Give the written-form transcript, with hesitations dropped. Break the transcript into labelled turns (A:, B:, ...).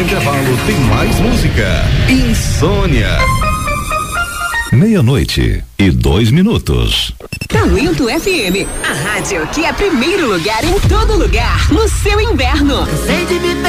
A: intervalo tem mais música. Insônia.
B: 12:02.
C: Talento FM, a rádio que é primeiro lugar em todo lugar, no seu inverno.